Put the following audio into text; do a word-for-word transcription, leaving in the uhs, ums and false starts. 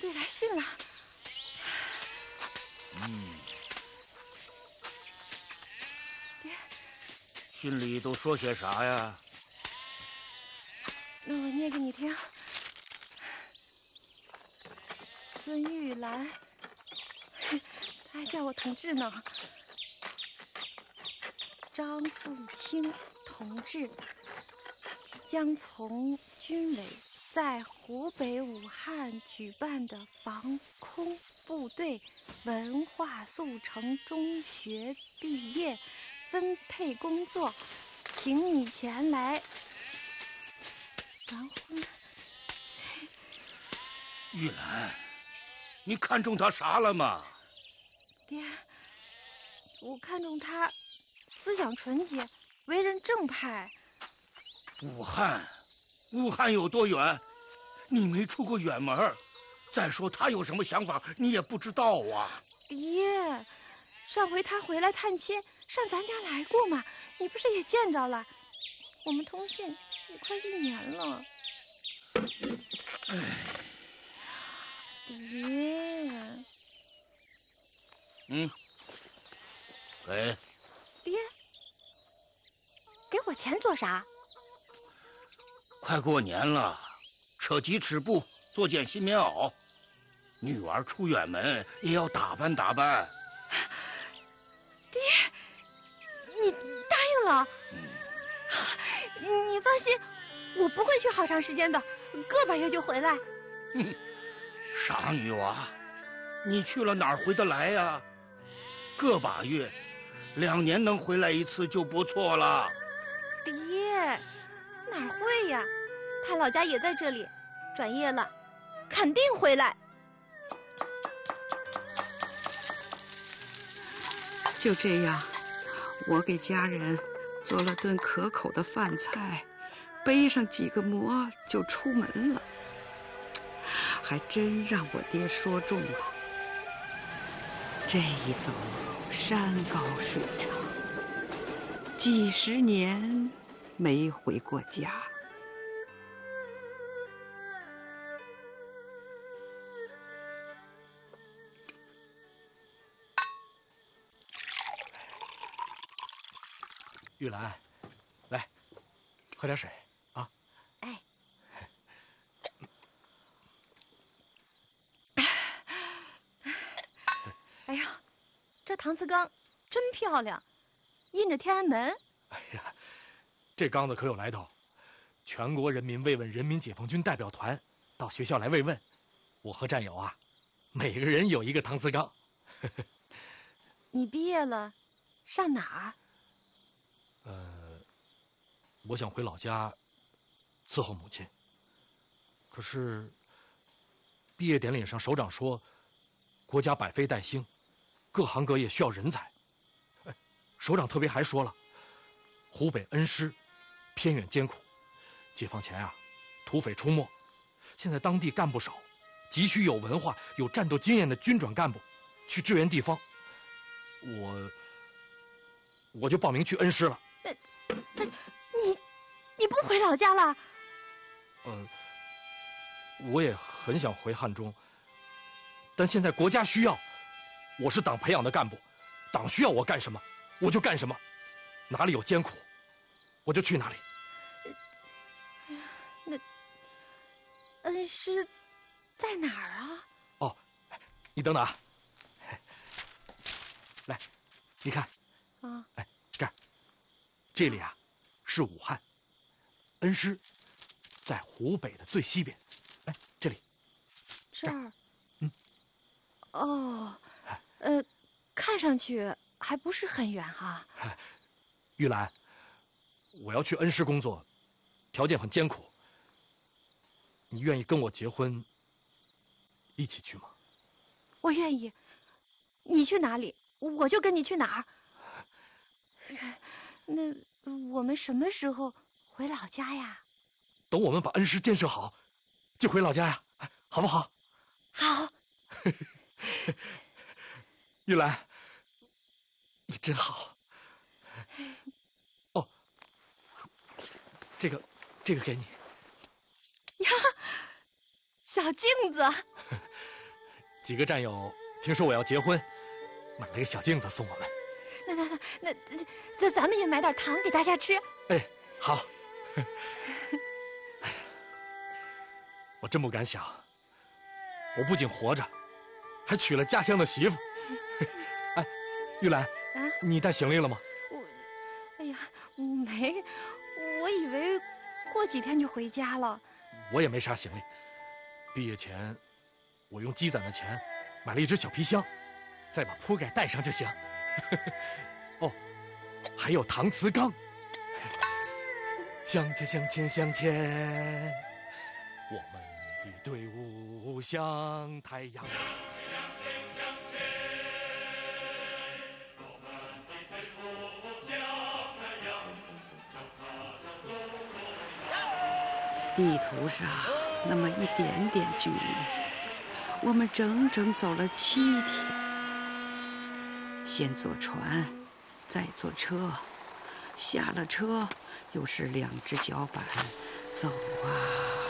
队来信了。 嗯。 爹， 信里都说些啥呀？ 那我念给你听。孙玉兰，他还叫我同志呢。张富清同志即将从军委在湖北武汉举办的防空部队文化速成中学毕业分配工作，请你前来完婚。 玉兰，你看中他啥了吗？ 爹，我看中他思想纯洁，为人正派。 武汉，武汉有多远？你没出过远门。再说他有什么想法，你也不知道啊。 爹，上回他回来探亲，上咱家来过嘛，你不是也见着了？我们通信也快一年了。 哎， 爹， 嗯，给。 爹，给我钱做啥？ 快过年了，扯几尺布，做件新棉袄。女娃出远门也要打扮打扮。 爹，你答应了？ 嗯， 你放心，我不会去好长时间的，个把月就回来。 哼，傻女娃，你去了哪儿回得来呀？个把月，两年能回来一次就不错了。 爹，哪儿会呀？他老家也在这里，转业了，肯定回来。 就这样，我给家人做了顿可口的饭菜，背上几个馍就出门了，还真让我爹说中了。这一走，山高水长，几十年没回过家。 玉兰，来，喝点水啊！ 哎，哎呀，这搪瓷缸真漂亮，印着天安门。 哎呀，这缸子可有来头，全国人民慰问人民解放军代表团到学校来慰问，我和战友啊，每个人有一个搪瓷缸。 你毕业了，上哪儿？ 呃，我想回老家伺候母亲。可是毕业典礼上首长说，国家百废待兴，各行各业需要人才。哎，首长特别还说了，湖北恩施偏远艰苦，解放前啊，土匪出没，现在当地干部少，急需有文化、有战斗经验的军转干部去支援地方。我我就报名去恩施了。 你你不回老家了？ 呃，我也很想回汉中，但现在国家需要，我是党培养的干部，党需要我干什么，我就干什么，哪里有艰苦，我就去哪里。 哎呀，那恩施在哪儿啊？ 哦，你等等啊，来，你看， 啊， 哎，这儿，这里啊，是武汉，恩施在湖北的最西边。哎，这里， 这儿， 嗯， 哦，呃，看上去还不是很远哈。 玉兰，我要去恩施工作，条件很艰苦，你愿意跟我结婚，一起去吗？ 我愿意，你去哪里，我就跟你去哪儿。那我们什么时候回老家呀？ 等我们把恩施建设好，就回老家呀，好不好？ 好。 玉兰，你真好。哦，这个，这个给你。 呀，小镜子。 几个战友听说我要结婚，买了个小镜子送我们。 那那那那，这咱们也买点糖给大家吃。 哎，好。哎呀，我真不敢想，我不仅活着，还娶了家乡的媳妇。哎，玉兰， 啊， 你带行李了吗？ 我，哎呀，没，我以为过几天就回家了。 我也没啥行李，毕业前我用积攒的钱买了一只小皮箱，再把铺盖带上就行。哦，还有搪瓷缸。向前向前向前，我们的队伍像太阳。 地图上那么一点点距离，我们整整走了七天。先坐船，再坐车，下了车又是两只脚板走啊